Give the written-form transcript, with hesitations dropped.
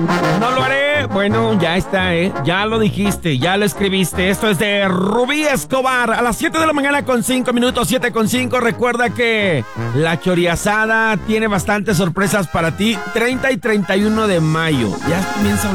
No lo haré. Bueno, ya está, ya lo dijiste, ya lo escribiste. Esto es de Rubí Escobar. A las 7 de la mañana con 5 minutos, 7:05. Recuerda que la Choriasada tiene bastantes sorpresas para ti. 30 y 31 de mayo. Ya comienza